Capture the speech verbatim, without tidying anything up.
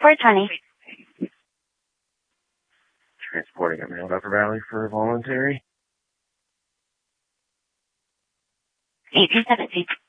four twenty. Transporting a male Upper Valley for voluntary. eighteen seventeen.